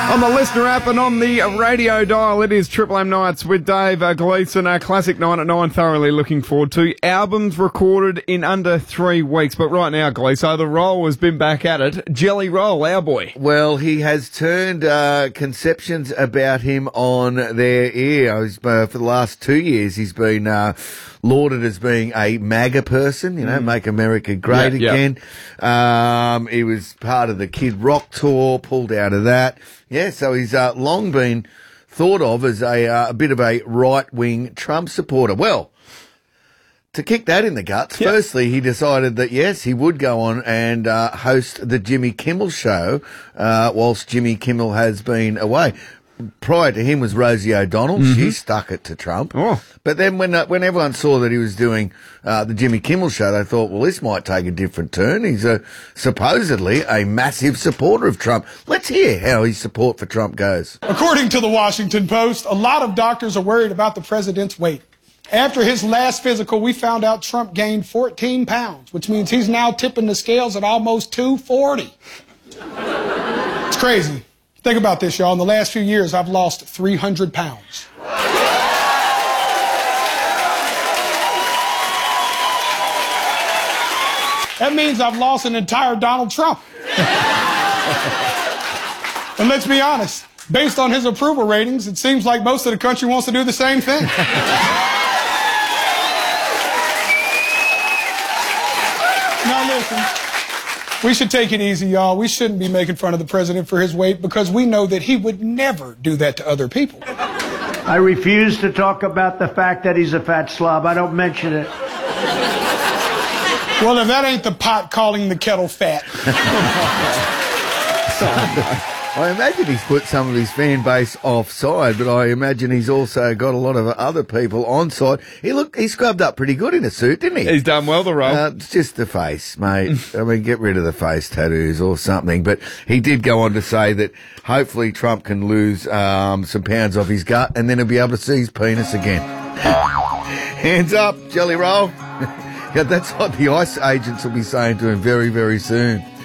On the listener app and on the radio dial, it is Triple M Nights with Dave Gleeson. Our classic 9 at 9, thoroughly looking forward to. Albums recorded in under 3 weeks. But right now, Gleeson, the Roll has been back at it. Jelly Roll, our boy. Well, he has turned conceptions about him on their ear. For the last 2 years, he's been lauded as being a MAGA person, Make America Great Again. He was part of the Kid Rock tour, pulled out of that. Yeah, so he's long been thought of as a bit of a right-wing Trump supporter. Well, to kick that in the guts, firstly, he decided that, yes, he would go on and host the Jimmy Kimmel show whilst Jimmy Kimmel has been away. Prior to him was Rosie O'Donnell. Mm-hmm. She stuck it to Trump. Oh. But then when everyone saw that he was doing the Jimmy Kimmel show, they thought, well, this might take a different turn. He's supposedly a massive supporter of Trump. Let's hear how his support for Trump goes. According to the Washington Post, a lot of doctors are worried about the president's weight. After his last physical, we found out Trump gained 14 pounds, which means he's now tipping the scales at almost 240. It's crazy. Think about this, y'all. In the last few years, I've lost 300 pounds. That means I've lost an entire Donald Trump. And let's be honest, based on his approval ratings, it seems like most of the country wants to do the same thing. Now listen. We should take it easy, y'all. We shouldn't be making fun of the president for his weight because we know that he would never do that to other people. I refuse to talk about the fact that he's a fat slob. I don't mention it. Well, if that ain't the pot calling the kettle fat. I imagine he's put some of his fan base offside, but I imagine he's also got a lot of other people onside. He scrubbed up pretty good in a suit, didn't he? He's done well, the Roll. It's just the face, mate. I mean, get rid of the face tattoos or something. But he did go on to say that hopefully Trump can lose some pounds off his gut and then he'll be able to see his penis again. Hands up, Jelly Roll. Yeah, that's what the ICE agents will be saying to him very, very soon.